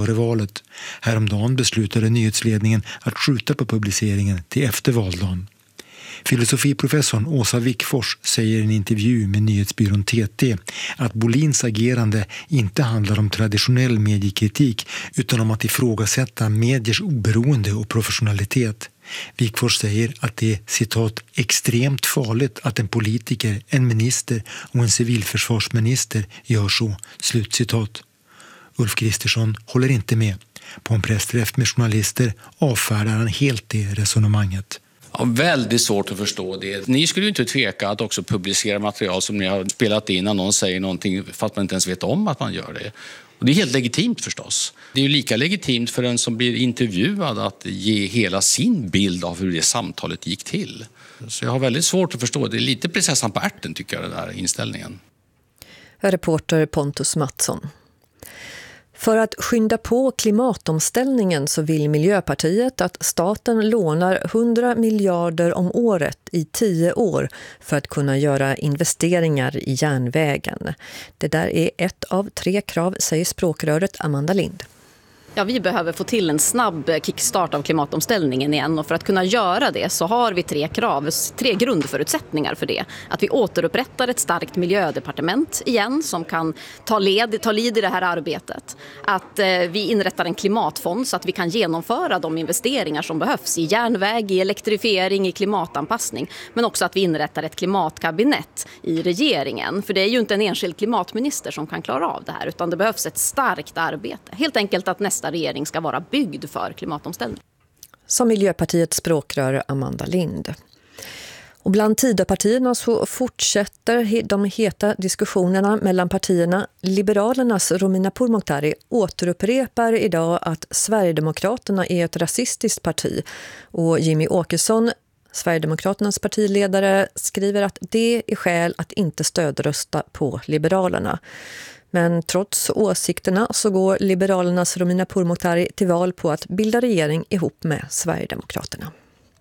före valet. Häromdagen beslutade nyhetsledningen att skjuta på publiceringen till efter valdagen. Filosofiprofessorn Åsa Wickfors säger i en intervju med nyhetsbyrån TT att Bolins agerande inte handlar om traditionell mediekritik utan om att ifrågasätta mediers oberoende och professionalitet. Wickfors säger att det är, citat, extremt farligt att en politiker, en minister och en civilförsvarsminister gör så, slutcitat. Ulf Kristersson håller inte med. På en pressträff med journalister avfärdar han helt det resonemanget. Ja, väldigt svårt att förstå det. Ni skulle ju inte tveka att också publicera material som ni har spelat in när någon säger någonting fast man inte ens vet om att man gör det. Och det är helt legitimt förstås. Det är ju lika legitimt för den som blir intervjuad att ge hela sin bild av hur det samtalet gick till. Så jag har väldigt svårt att förstå. Det är lite prinsessan på ärten tycker jag, den där inställningen. Reporter Pontus Mattsson. För att skynda på klimatomställningen så vill Miljöpartiet att staten lånar 100 miljarder om året i 10 år för att kunna göra investeringar i järnvägen. Det där är ett av 3 krav, säger språkröret Amanda Lind. Ja, vi behöver få till en snabb kickstart av klimatomställningen igen, och för att kunna göra det så har vi 3 krav, 3 grundförutsättningar för det. Att vi återupprättar ett starkt miljödepartement igen som kan ta lid i det här arbetet. Att vi inrättar en klimatfond så att vi kan genomföra de investeringar som behövs i järnväg, i elektrifiering, i klimatanpassning. Men också att vi inrättar ett klimatkabinett i regeringen. För det är ju inte en enskild klimatminister som kan klara av det här, utan det behövs ett starkt arbete. Helt enkelt att nästa regering ska vara byggd för klimatomställning. Som Miljöpartiets språkrör Amanda Lind. Och bland Tidöpartierna så fortsätter de heta diskussionerna mellan partierna. Liberalernas Romina Pourmokhtari återupprepar idag att Sverigedemokraterna är ett rasistiskt parti. Och Jimmy Åkesson, Sverigedemokraternas partiledare, skriver att det är skäl att inte stödrösta på Liberalerna. Men trots åsikterna så går Liberalernas Romina Pourmokhtari till val på att bilda regering ihop med Sverigedemokraterna.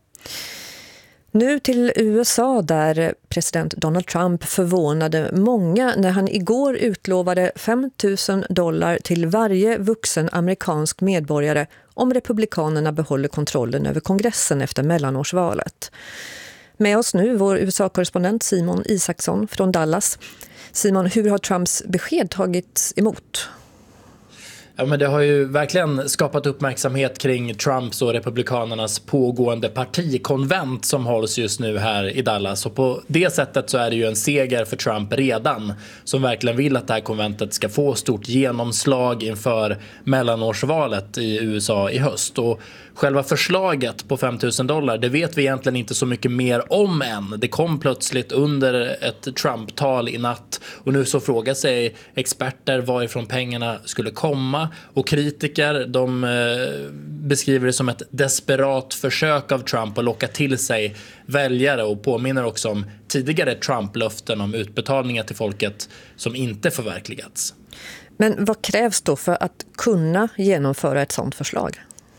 Nu till USA där president Donald Trump förvånade många när han igår utlovade $5,000 till varje vuxen amerikansk medborgare om republikanerna behåller kontrollen över kongressen efter mellanårsvalet. Med oss nu vår USA-korrespondent Simon Isaksson från Dallas. Simon, hur har Trumps besked tagits emot? Ja, men det har ju verkligen skapat uppmärksamhet kring Trumps och republikanernas pågående partikonvent som hålls just nu här i Dallas. Och på det sättet så är det ju en seger för Trump redan, som verkligen vill att det här konventet ska få stort genomslag inför mellanårsvalet i USA i höst. Och själva förslaget på $5,000, det vet vi egentligen inte så mycket mer om än. Det kom plötsligt under ett Trump-tal i natt och nu så frågar sig experter varifrån pengarna skulle komma. Och kritiker, de beskriver det som ett desperat försök av Trump att locka till sig väljare och påminner också om tidigare Trump-löften om utbetalningar till folket som inte förverkligats. Men vad krävs då för att kunna genomföra ett sådant förslag?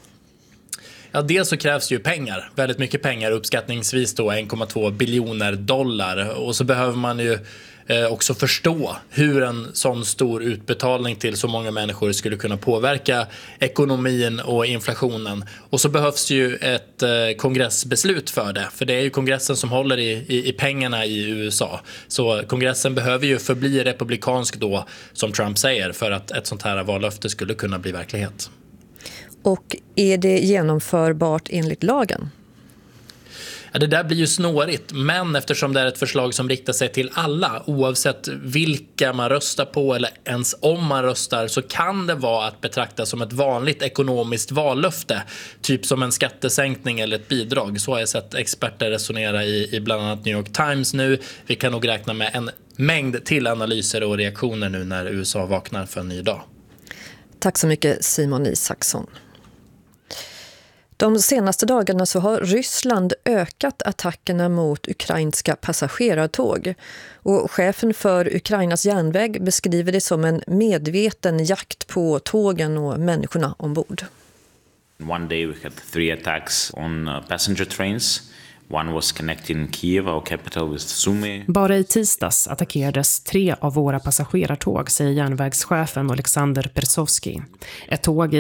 Ja, dels så krävs ju pengar, väldigt mycket pengar, uppskattningsvis då $1,2 biljoner. Och så behöver man ju också förstå hur en sån stor utbetalning till så många människor skulle kunna påverka ekonomin och inflationen. Och så behövs ju ett kongressbeslut för det, för det är ju kongressen som håller i pengarna i USA. Så kongressen behöver ju förbli republikansk då, som Trump säger, för att ett sånt här vallöfte skulle kunna bli verklighet. Och är det genomförbart enligt lagen? Ja, det där blir ju snårigt, men eftersom det är ett förslag som riktar sig till alla, oavsett vilka man röstar på eller ens om man röstar, så kan det vara att betrakta som ett vanligt ekonomiskt vallöfte, typ som en skattesänkning eller ett bidrag. Så har jag sett experter resonera i bland annat New York Times nu. Vi kan nog räkna med en mängd till analyser och reaktioner nu när USA vaknar för en ny dag. Tack så mycket Simon Isaksson. De senaste dagarna så har Ryssland ökat attackerna mot ukrainska passagerartåg. Och chefen för Ukrainas järnväg beskriver det som en medveten jakt på tågen och människorna ombord. One day we had 3 attacks on passenger trains. One was connecting Kiev, our capital, with Sumy. Bara i tisdags attackerades 3 av våra passagerartåg, säger järnvägschefen Alexander Persovsky. Ett tåg